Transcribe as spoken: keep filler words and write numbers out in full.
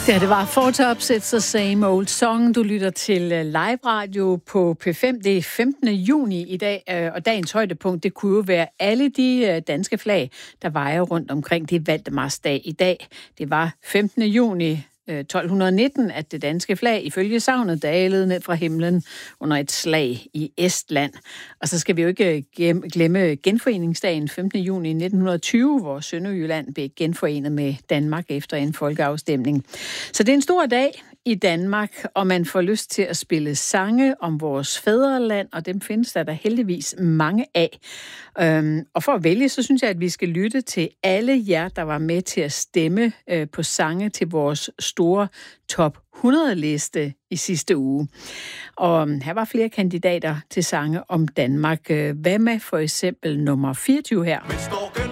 Ja, det var Four Tops, It's the Same Old Song. Du lytter til live radio på P fem. Det er femtende juni i dag, og dagens højdepunkt, det kunne jo være alle de danske flag, der vejer rundt omkring. Det er Valdemarsdag i dag. Det var femtende juni tolv nitten, at det danske flag ifølge sagnet dalede ned fra himlen under et slag i Estland. Og så skal vi jo ikke glemme genforeningsdagen femtende juni nitten tyve, hvor Sønderjylland blev genforenet med Danmark efter en folkeafstemning. Så det er en stor dag i Danmark, og man får lyst til at spille sange om vores fædreland, og dem findes der da heldigvis mange af. Øhm, og for at vælge, så synes jeg, at vi skal lytte til alle jer, der var med til at stemme øh, på sange til vores store top hundrede-liste i sidste uge. Og her var flere kandidater til sange om Danmark. Hvad med for eksempel nummer fireogtyve her?